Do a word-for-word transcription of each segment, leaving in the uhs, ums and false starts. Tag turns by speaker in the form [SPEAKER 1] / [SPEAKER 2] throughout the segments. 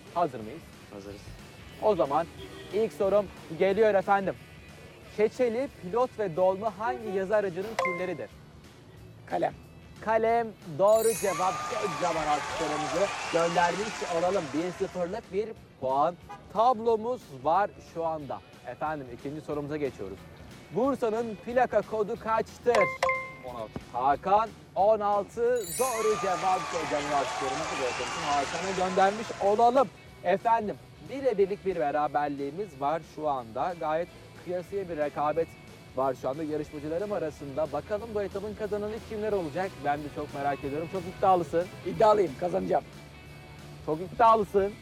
[SPEAKER 1] Hazır mıyız?
[SPEAKER 2] Hazırız.
[SPEAKER 1] O zaman ilk sorum geliyor efendim. Keçeli, pilot ve dolma hangi yazı aracının türleridir?
[SPEAKER 3] Kalem.
[SPEAKER 1] Kalem doğru cevap. Kocaman alkışlarımızı göndermiş olalım. bir sıfırlık bir puan tablomuz var şu anda. Efendim ikinci sorumuza geçiyoruz. Bursa'nın plaka kodu kaçtır?
[SPEAKER 2] on altı.
[SPEAKER 1] Hakan on altı doğru cevap. Kocaman alkışlarımızı bırakın. Hakan'a göndermiş olalım. Efendim birebirlik bir beraberliğimiz var şu anda. Gayet kıyasıya bir rekabet var şu anda yarışmacılarım arasında. Bakalım bu etapın kazananı kimler olacak? Ben de çok merak ediyorum. Çok iddialısın.
[SPEAKER 3] İddialıyım, kazanacağım.
[SPEAKER 1] Çok iddialısın.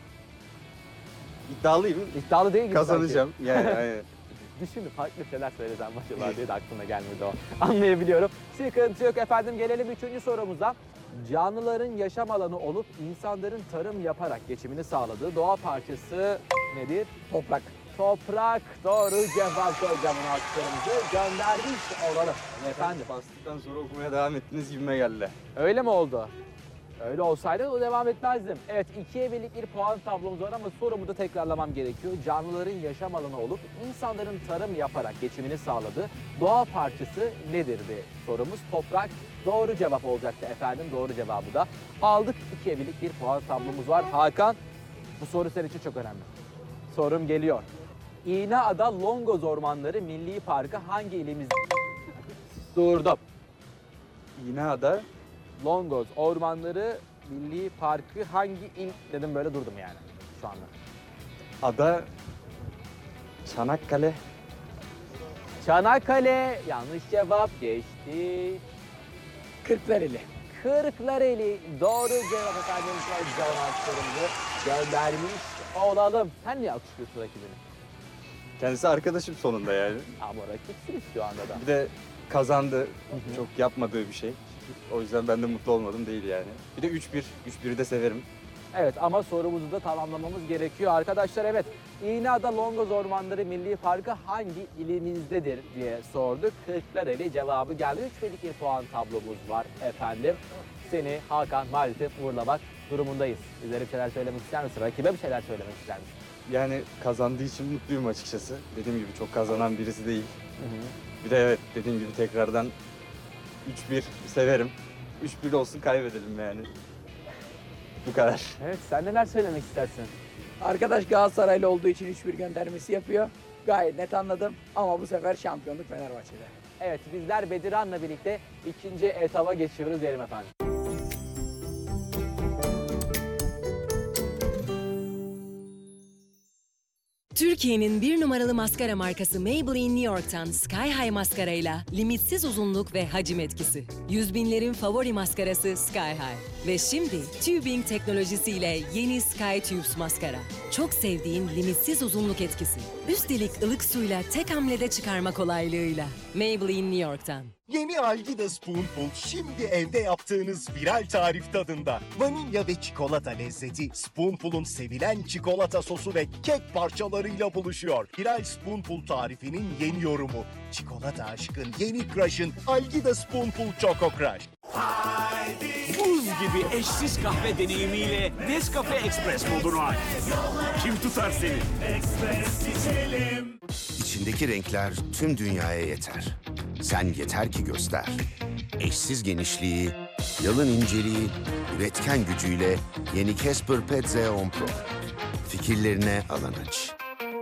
[SPEAKER 2] İddialıyım.
[SPEAKER 1] İddialı değil gibi
[SPEAKER 2] Kazanacağım. Yani, yani.
[SPEAKER 1] sanki. Düşündüm farklı şeyler söylesem acaba diye de aklıma gelmedi o. Anlayabiliyorum. Sıkıntı yok efendim. Gelelim üçüncü sorumuza. Canlıların yaşam alanı olup insanların tarım yaparak geçimini sağladığı doğa parçası nedir?
[SPEAKER 3] Toprak.
[SPEAKER 1] Toprak doğru cevap. Kocaman alkışlarımızı göndermiş olalım. Efendim.
[SPEAKER 2] Bastıktan sonra okumaya devam ettiniz gibime geldi.
[SPEAKER 1] Öyle mi oldu? Öyle olsaydı o devam etmezdim. Evet ikiye birlik bir puan tablomuz var ama sorumu da tekrarlamam gerekiyor. Canlıların yaşam alanı olup insanların tarım yaparak geçimini sağladığı doğa parçası nedirdi sorumuz. Toprak doğru cevap olacaktı efendim. Doğru cevabı da aldık. ikiye birlik bir puan tablomuz var. Hakan bu soru senin için çok önemli. Sorum geliyor. İğneada Longoz Ormanları Milli Parkı hangi ilimizde? Durdum.
[SPEAKER 2] İğneada
[SPEAKER 1] Longoz Ormanları Milli Parkı hangi il dedim böyle durdum yani şu anda.
[SPEAKER 2] ada Çanakkale.
[SPEAKER 1] Çanakkale yanlış cevap geçti.
[SPEAKER 3] Kırklareli.
[SPEAKER 1] Kırklareli doğru cevap efendim. Kocaman alkışlarımızı göndermiş olalım. Sen niye alkışlıyorsun rakibini?
[SPEAKER 2] Kendisi arkadaşım sonunda yani.
[SPEAKER 1] Ama rakipsiniz şu anda da.
[SPEAKER 2] Bir de kazandı. Çok yapmadığı bir şey. O yüzden ben de mutlu olmadım değil yani. Bir de üç bir. üç bir'i de severim.
[SPEAKER 1] Evet ama sorumuzu da tamamlamamız gerekiyor arkadaşlar. Evet İğneada Longoz Ormanları Milli Parkı hangi ilimizdedir diye sorduk. Kırklareli cevabı geldi. üç birlik bir puan tablomuz var efendim. Seni Hakan maalesef uğurlamak durumundayız. Bizlere bir şeyler söylemek ister misin? Rakibe bir şeyler söylemek ister misin?
[SPEAKER 2] Yani kazandığı için mutluyum açıkçası. Dediğim gibi çok kazanan birisi değil.
[SPEAKER 1] Hı hı.
[SPEAKER 2] Bir de evet dediğim gibi tekrardan üç bir severim. üç bir olsun kaybedelim yani. Bu kadar.
[SPEAKER 1] Evet sen neler söylemek istersin?
[SPEAKER 3] Arkadaş Galatasaraylı olduğu için üç bir göndermesi yapıyor. Gayet net anladım ama bu sefer şampiyonluk Fenerbahçe'de.
[SPEAKER 1] Evet bizler Bediran'la birlikte ikinci etaba geçiyoruz diyelim efendim.
[SPEAKER 4] Türkiye'nin bir numaralı maskara markası Maybelline New York'tan Sky High maskarayla limitsiz uzunluk ve hacim etkisi. Yüz binlerin favori maskarası Sky High. Ve şimdi tubing teknolojisiyle yeni Sky Tubes maskara. Çok sevdiğin limitsiz uzunluk etkisi. Üstelik ılık suyla tek hamlede çıkarma kolaylığıyla. Maybelline New York'tan.
[SPEAKER 5] Yeni Algida Spoonful şimdi evde yaptığınız viral tarif tadında. Vanilya ve çikolata lezzeti Spoonful'un sevilen çikolata sosu ve kek parçalarıyla buluşuyor. Viral Spoonful tarifinin yeni yorumu. Çikolata aşkın yeni crush'ın Algida Spoonful Choco Crush.
[SPEAKER 6] Buz gibi eşsiz kahve deneyimiyle Nescafe Express modunu aç. Kim tutar seni?
[SPEAKER 7] İçindeki renkler tüm dünyaya yeter. Sen yeter ki göster. Eşsiz genişliği, yalın inceliği, üretken gücüyle yeni Casper Pet Z on Pro. Fikirlerine alan aç.